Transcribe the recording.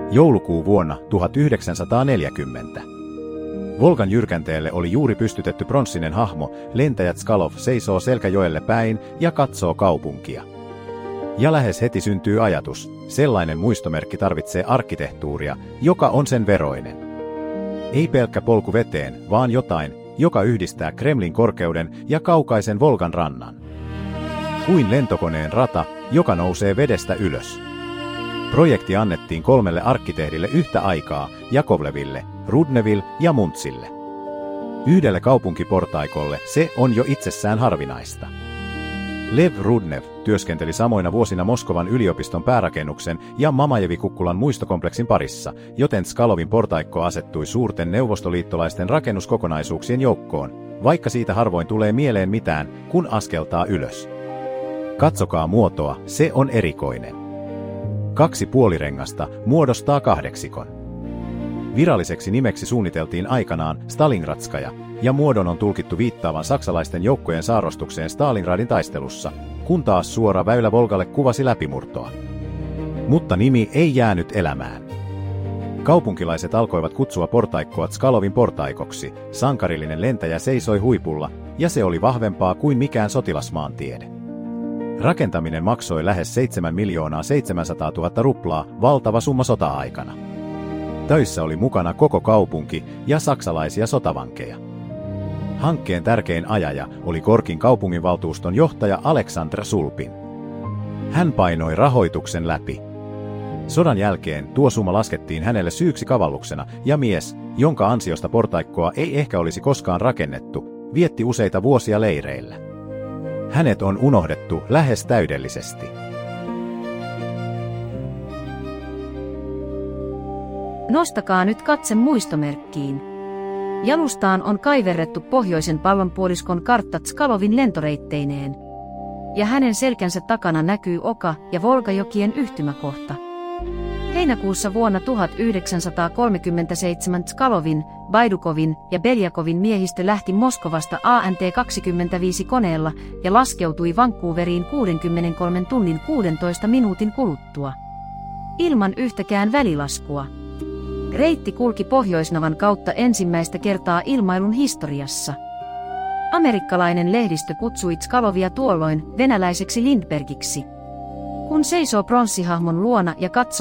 Joulukuu vuonna 1940. Volgan jyrkänteelle oli juuri pystytetty pronssinen hahmo, lentäjä Tškalov seisoo selkäjoelle päin ja katsoo kaupunkia. Ja lähes heti syntyy ajatus, sellainen muistomerkki tarvitsee arkkitehtuuria, joka on sen veroinen. Ei pelkkä polku veteen, vaan jotain, joka yhdistää Kremlin korkeuden ja kaukaisen Volgan rannan. Kuin lentokoneen rata, joka nousee vedestä ylös. Projekti annettiin 3 arkkitehdille yhtä aikaa, Jakovleville, Rudneville ja Muntsille. Yhdelle kaupunkiportaikolle se on jo itsessään harvinaista. Lev Rudnev työskenteli samoina vuosina Moskovan yliopiston päärakennuksen ja Mamajevi-kukkulan muistokompleksin parissa, joten Tškalovin portaikko asettui suurten neuvostoliittolaisten rakennuskokonaisuuksien joukkoon, vaikka siitä harvoin tulee mieleen mitään, kun askeltaa ylös. Katsokaa muotoa, se on erikoinen. 2 puolirengasta muodostaa kahdeksikon. Viralliseksi nimeksi suunniteltiin aikanaan Stalingradskaja, ja muodon on tulkittu viittaavan saksalaisten joukkojen saarrostukseen Stalingradin taistelussa, kun taas suora väylä Volgalle kuvasi läpimurtoa. Mutta nimi ei jäänyt elämään. Kaupunkilaiset alkoivat kutsua portaikkoa Tškalovin portaikoksi, sankarillinen lentäjä seisoi huipulla, ja se oli vahvempaa kuin mikään sotilasmaantiede. Rakentaminen maksoi lähes 7 700 000 ruplaa, valtava summa sota-aikana. Töissä oli mukana koko kaupunki ja saksalaisia sotavankeja. Hankkeen tärkein ajaja oli Gorkin kaupunginvaltuuston johtaja Aleksandr Sulpin. Hän painoi rahoituksen läpi. Sodan jälkeen tuo summa laskettiin hänelle syyksi kavalluksena, ja mies, jonka ansiosta portaikkoa ei ehkä olisi koskaan rakennettu, vietti useita vuosia leireillä. Hänet on unohdettu lähes täydellisesti. Nostakaa nyt katse muistomerkkiin. Jalustaan on kaiverrettu pohjoisen pallonpuoliskon kartta Tškalovin lentoreitteineen. Ja hänen selkänsä takana näkyy Oka ja Volgajokien yhtymäkohta. Heinäkuussa vuonna 1937 Tškalovin, Baidukovin ja Beljakovin miehistö lähti Moskovasta ANT-25 koneella ja laskeutui Vancouveriin 63 tunnin 16 minuutin kuluttua. Ilman yhtäkään välilaskua. Reitti kulki Pohjoisnavan kautta ensimmäistä kertaa ilmailun historiassa. Amerikkalainen lehdistö kutsui Tškalovia tuolloin venäläiseksi Lindbergiksi. Kun seisoo pronssihahmon luona ja katsoo